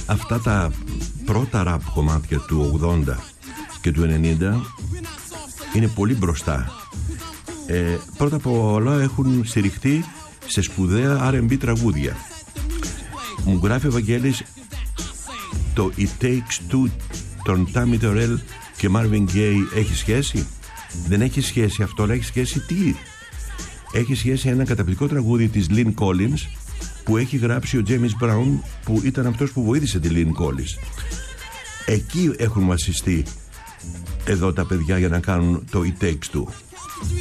αυτά τα πρώτα ραπ κομμάτια του 80 και του 90 είναι πολύ μπροστά. Πρώτα απ' όλα έχουν στηριχτεί σε σπουδαία R&B τραγούδια. Μου γράφει ο Βαγγέλης, το It Takes Two των Tammy Terrell και Marvin Gaye έχει σχέση? Δεν έχει σχέση αυτό, αλλά έχει σχέση τι? Έχει σχέση ένα καταπληκτικό τραγούδι της Lynn Collins που έχει γράψει ο James Brown, που ήταν αυτός που βοήθησε τη Lynn Collins. Εκεί έχουν βασιστεί εδώ τα παιδιά για να κάνουν το It Takes Two.